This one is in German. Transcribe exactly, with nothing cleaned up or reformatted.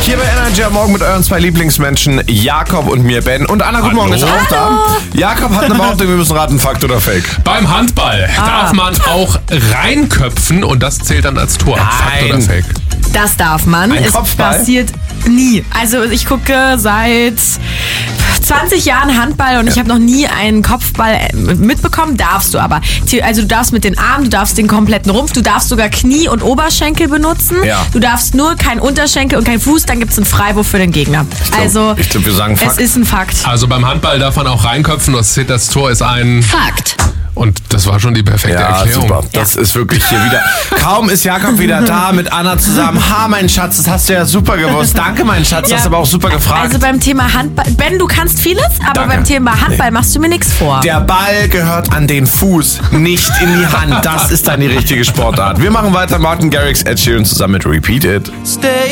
Hier bei Energy am Morgen mit euren zwei Lieblingsmenschen, Jakob und mir, Ben. Und Anna, guten Hallo. Morgen, ist auch da. Jakob hat eine Behauptung, wir müssen raten, Fakt oder Fake. Beim Handball Ah. darf man auch reinköpfen und das zählt dann als Tor. Fakt oder Nein. Fake? Das darf man. Ein es Kopfball? passiert nie. Also ich gucke seit zwanzig Jahren Handball und ich habe noch nie einen Kopfball mitbekommen. Darfst du aber. Also du darfst mit den Armen, du darfst den kompletten Rumpf, du darfst sogar Knie und Oberschenkel benutzen. Ja. Du darfst nur kein Unterschenkel und kein Fuß, dann gibt es einen Freiwurf für den Gegner. glaub- also ich glaub, wir sagen Fakt. es ist ein Fakt. Also beim Handball darf man auch reinköpfen, das, das Tor ist ein... Fakt. Und das war schon die perfekte Ja, Erklärung. super. Das ist wirklich hier wieder. Kaum ist Jakob wieder da mit Anna zusammen. Ha, mein Schatz, das hast du ja super gewusst. Danke, mein Schatz, Ja. hast aber auch super gefragt. Also beim Thema Handball, Ben, du kannst vieles, aber Danke. beim Thema Handball Nee. machst du mir nichts vor. Der Ball gehört an den Fuß, nicht in die Hand. Das ist dann die richtige Sportart. Wir machen weiter. Martin Garrix, Ed Sheeran zusammen mit Repeat It. Stay